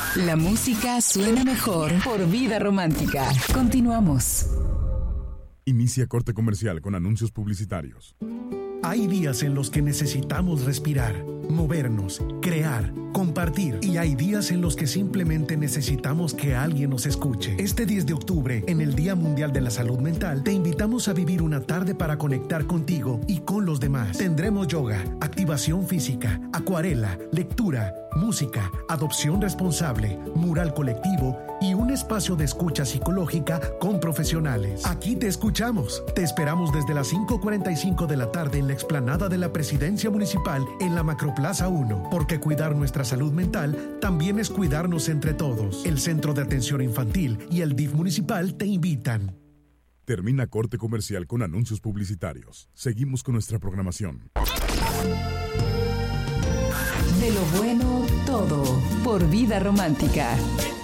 La música suena mejor por Vida Romántica. Continuamos. Inicia corte comercial con anuncios publicitarios. Hay días en los que necesitamos respirar, movernos, crear, compartir. Y hay días en los que simplemente necesitamos que alguien nos escuche. Este 10 de octubre, en el Día Mundial de la Salud Mental, te invitamos a vivir una tarde para conectar contigo y con los demás. Tendremos yoga, activación física, acuarela, lectura, música, adopción responsable, mural colectivo y un espacio de escucha psicológica con profesionales. Aquí te escuchamos. Te esperamos desde las 5:45 de la tarde en la explanada de la Presidencia Municipal en la Macroplaza 1, porque cuidar nuestra salud mental también es cuidarnos entre todos. El Centro de Atención Infantil y el DIF Municipal te invitan. Termina corte comercial con anuncios publicitarios. Seguimos con nuestra programación. De lo bueno, todo por Vida Romántica.